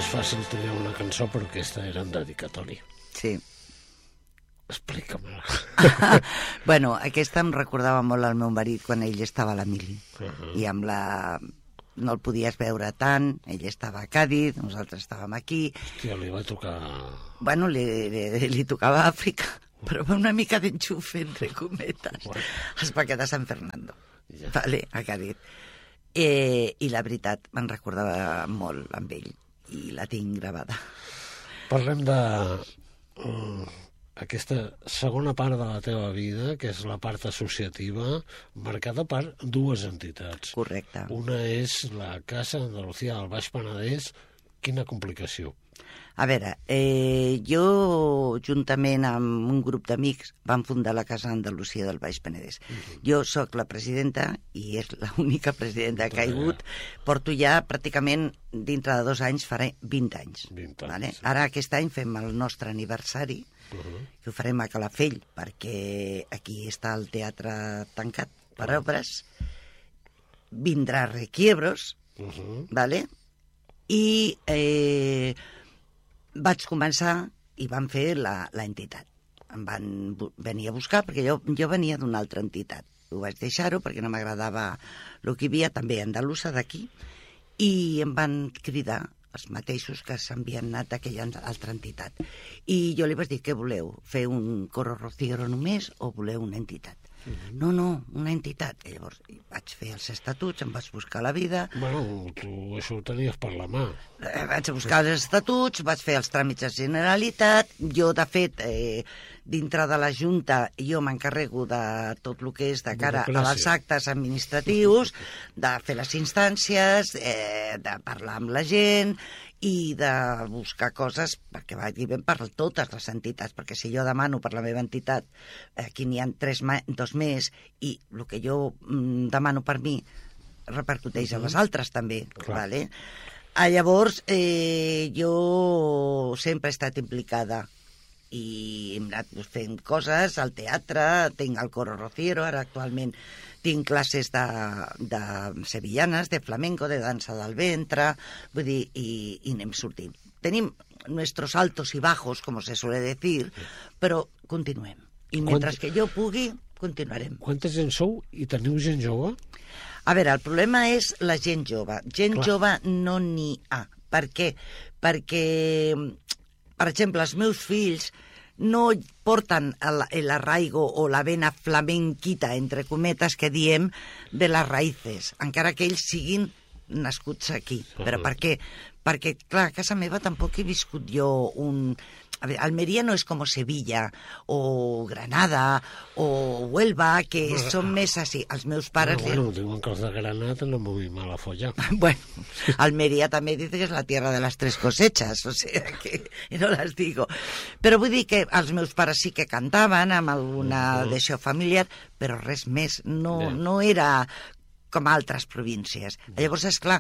més fàcil triar una cançó, però aquesta era en dedicatòria. Sí. Explica-me-la. Bueno, aquesta em recordava molt el meu marit quan ell estava a la mili. I amb la... no el podies veure tant, ell estava a Càdiz, nosaltres estàvem aquí. Hòstia, li va tocar... Bueno, li tocava Àfrica, però una mica d'enxufe, entre cometes. Bueno. Es va quedar a San Fernando, Ja. vale, a Càdiz. I la veritat, me'n recordava molt amb ell, i la tinc gravada. Parlem de aquesta segona part de la teva vida, que és la part associativa, marcada per dues entitats. Correcte. Una és la Casa Andalucía del Baix Penedès. Quina complicació? A veure, jo, juntament amb un grup d'amics, vam fundar la Casa Andalucía del Baix Penedès. Jo sóc la presidenta, i és l'única presidenta que ha hagut. Porto ja, pràcticament, dintre de 2 anys, faré 20 anys. 20 anys, Vale? sí. Ara, aquest any, fem el nostre aniversari, que ho farem a Calafell, perquè aquí està el teatre tancat per obres. Vindrà Requiebros, vale? I vaig començar i van fer l'entitat. Em van venir a buscar, perquè jo venia d'una altra entitat. Ho vaig deixar-ho perquè no m'agradava el que hi havia, també andalusa d'aquí, i em van cridar els mateixos que s'havien anat a aquella altra entitat. I jo li vaig dir, què voleu? Fer un coro rociero només o voleu una entitat? No, una entitat. I llavors vaig fer els estatuts, em vaig buscar la vida. Bueno, tu això ho tenies per la mà. Vaig buscar els estatuts, vaig fer els tràmits de Generalitat. Jo, de fet, dintre de la Junta, jo m'encarrego de tot el que és de cara als actes administratius, de fer les instàncies, de parlar amb la gent i de buscar coses, perquè vagi bé per totes les entitats, perquè si jo demano per la meva entitat, aquí n'hi ha 2 més, i el que jo demano per mi repercuteix a les altres també, vale? Llavors, jo sempre he estat implicada i hem anat fent coses al teatre, tinc el coro rociero, ara actualment tinc classes de sevillanes, de flamenco, de dansa del ventre, vull dir, i anem sortint. Tenim nuestros altos y bajos, com se suele decir, però continuem. I mentre que jo pugui, continuarem. Quanta gent sou i teniu gent jove? A veure, el problema és la gent jove. Gent jove no n'hi ha. Per què? Perquè, per exemple, els meus fills no porten el arraigo o la vena flamenquita, entre cometes, que diem, de les raïces, encara que ells siguin nascuts aquí. Però per què? Perquè, clar, a casa meva tampoc he viscut jo un... A veure, Almeria no és com Sevilla o Granada o Huelva, que són més així. Els meus pares... Bueno, diuen que els de Granada no muy mala folla. Bueno, Almería també dice que és la tierra de las 3 cosechas, o sea que no les digo. Però vull dir que els meus pares sí que cantaven amb alguna d'això familiar, però res més. No era com altres províncies. Llavors, esclar,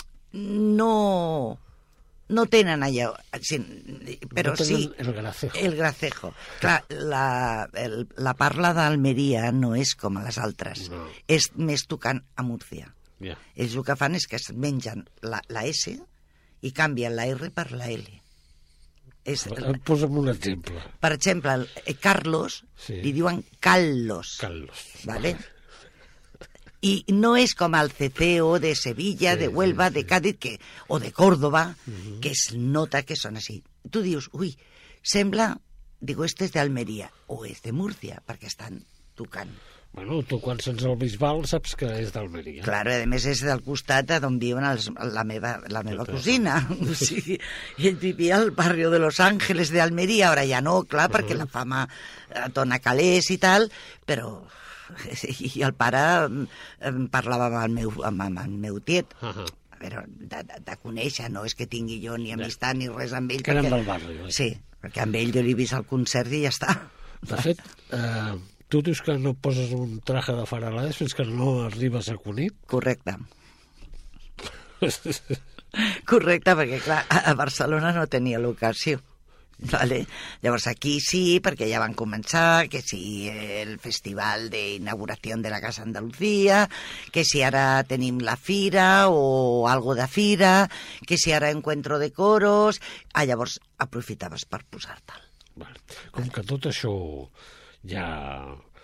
no tenen allò, però no sí... el gracejo. El gracejo. Clar, la parla d'Almeria no és com a les altres. No. És més tocant a Múrcia. Yeah. Ells el que fan és que es mengen la S i canvien la R per la L. Posa'm un exemple. Per exemple, Carlos, li diuen Carlos. Carlos. ¿Vale? Y no es como el ceceo de Sevilla, de Huelva, de Cádiz o de Córdoba, que es nota que son así. Tu dius, ui, sembla, digo, este és d'Almeria o és de Múrcia, perquè estan tocant. Bueno, tu quan sents el Bisbal saps que és d'Almeria. Claro, a més és del costat d'on viuen la meva cosina. O sigui, ell vivia al barri de Los Ángeles d'Almeria, ara ja no, clar, perquè la fama dona calés i tal, però... I el pare parlava amb el meu tiet. A veure, de conèixer, no és que tingui jo ni amistat ni res amb ell. Que eren del barri, oi? Sí, perquè amb ell jo l'he vist al concert i ja està. De fet, tu dius que no poses un traje de faralades fins que no arribes a Cunit? Correcte. Correcte, perquè clar, a Barcelona no tenia l'ocasió. Vale? Llavors aquí sí, perquè ja van començar, que si el festival d'inauguració de la Casa Andalucía, que si ara tenim la fira o algo de fira, que si ara encuentro de coros... llavors aprofitaves per posar-te'l. Com que tot això ja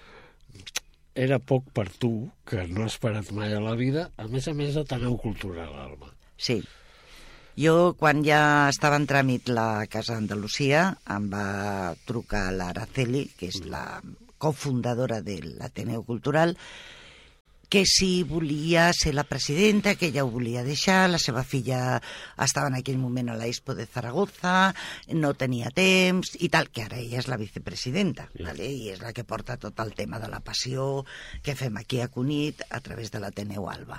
era poc per tu, que no has parat mai a la vida, a més de Ateneu Cultural Alba. Sí. Jo, quan ja estava en tràmit la Casa Andalusia, em va trucar l'Araceli, que és la cofundadora de l'Ateneu Cultural, que si volia ser la presidenta, que ella ho volia deixar, la seva filla estava en aquell moment a l'Expo de Zaragoza, no tenia temps i tal, que ara ella és la vicepresidenta, ¿vale? I és la que porta tot el tema de la passió que fem aquí a Cunit a través de l'Ateneu Alba.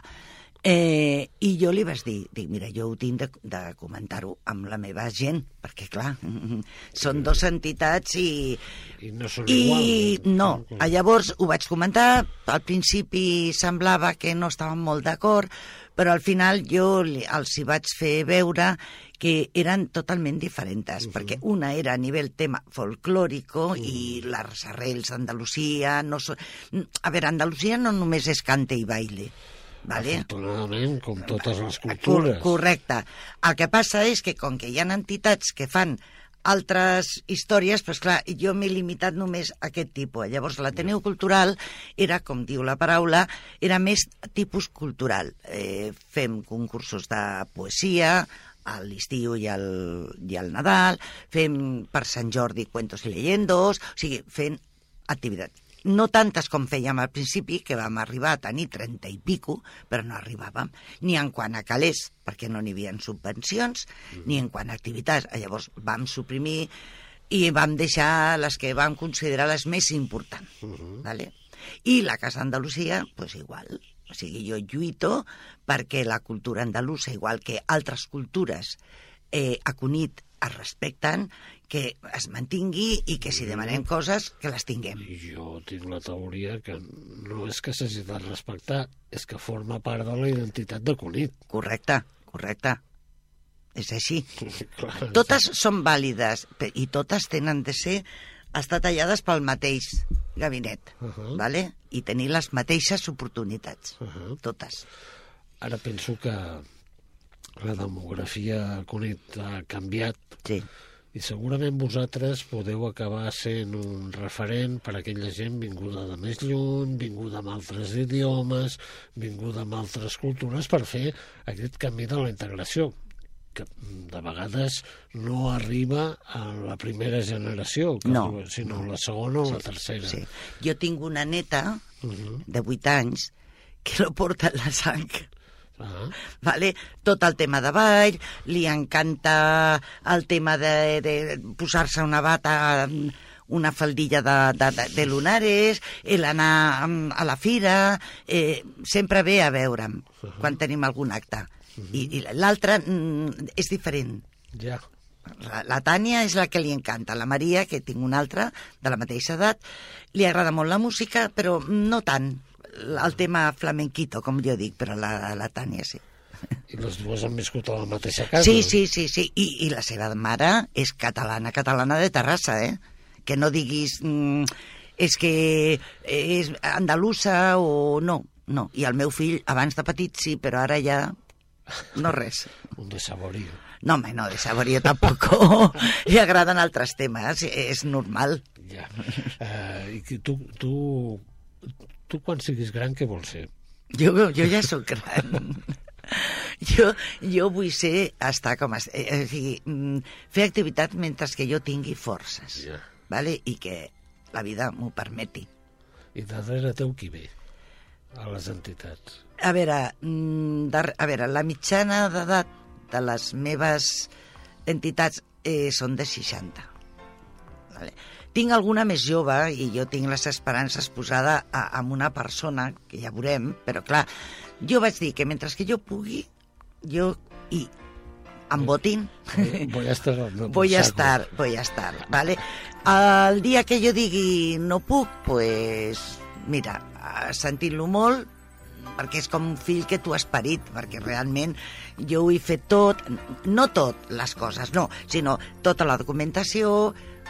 I jo li vaig dir, mira, jo ho tinc de comentar-ho amb la meva gent, perquè clar, són dues entitats i no són iguals. No, llavors ho vaig comentar, al principi semblava que no estaven molt d'acord, però al final jo els hi vaig fer veure que eren totalment diferents, perquè una era a nivell tema folclòrico i les arrels d'Andalusia... A veure, Andalusia no només és cante i baile, vale? Afortunadament, com totes les cultures. Correcte. El que passa és que, com que hi ha entitats que fan altres històries, doncs clar, jo m'he limitat només a aquest tipus. Llavors, l'Ateneu Cultural era, com diu la paraula, era més tipus cultural. Fem concursos de poesia a l'estiu i al Nadal, fem per Sant Jordi cuentos i leyendos, o sigui, fent activitats. No tantes com fèiem al principi, que vam arribar a tenir 30 i pico, però no arribàvem, ni en quant a calés, perquè no n'hi havia subvencions, ni en quant a activitats. Llavors vam suprimir i vam deixar les que vam considerar les més importants. ¿Vale? I la Casa Andalusia, doncs igual. O sigui, jo lluito perquè la cultura andalusa, igual que altres cultures a Cunit, es respecten, que es mantingui i que si demanem coses, que les tinguem. Jo tinc la teoria que no és que s'hagi de respectar, és que forma part de la identitat de Cunit. Correcte. És així. Totes són vàlides i totes tenen de estar tallades pel mateix gabinet, ¿vale? I tenir les mateixes oportunitats, totes. Ara penso que la demografia a Cunit ha canviat. Sí. I segurament vosaltres podeu acabar sent un referent per a aquella gent vinguda de més lluny, vinguda amb altres idiomes, vinguda amb altres cultures, per fer aquest camí de la integració, que de vegades no arriba a la primera generació, sinó a la segona o la tercera. Sí. Jo tinc una neta de 8 anys que lo porta en la sang. Vale? Tot el tema de ball, li encanta el tema de posar-se una bata, una faldilla de lunares, l'anar a la fira, sempre ve a veure'm quan tenim algun acte. I l'altra és diferent. Ja. La Tània és la que li encanta. La Maria, que tinc una altra de la mateixa edat, li agrada molt la música, però no tant el tema flamenquito, com jo dic, però la Tània sí. I les dues han viscut a la mateixa casa? Sí. I la seva mare és catalana de Terrassa, Que no diguis és que és andalusa o no. I el meu fill, abans de petit sí, però ara ja no res. Un desaborío. No, home, no, desaborío tampoc. Li agraden altres temes, és normal. Ja. I tu quan siguis gran, què vols ser? Jo ja sóc gran. Jo vull estar com... És a dir, fer activitat mentre que jo tingui forces, ¿vale? I que la vida m'ho permeti. I darrere teu qui ve a les entitats? A veure, la mitjana d'edat de les meves entitats són de 60. Vale? Tinc alguna més jove i jo tinc les esperances posada en una persona, que ja veurem, però clar, jo vaig dir que mentre que jo pugui, em votin, voy a estar, ¿vale? El dia que jo digui no puc, pues, mira, sentint-lo molt, perquè és com un fill que tu has parit, perquè realment jo ho he fet tot, no tot les coses, no, sinó tota la documentació,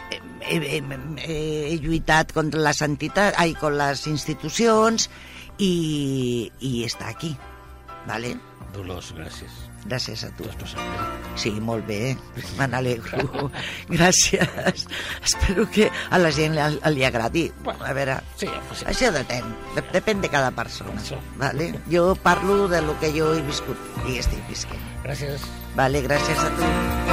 he lluitat contra les entitats, con les institucions i està aquí, vale? Dolors, gràcies. Gràcies a tu. T'ho has passat bé? Sí, molt bé, me n'alegro. Gràcies. Espero que a la gent li agradi. A veure, sí. Això depèn de cada persona. Vale? Jo parlo de lo que jo he viscut i estic visquent. Gràcies. Vale, gràcies a tu.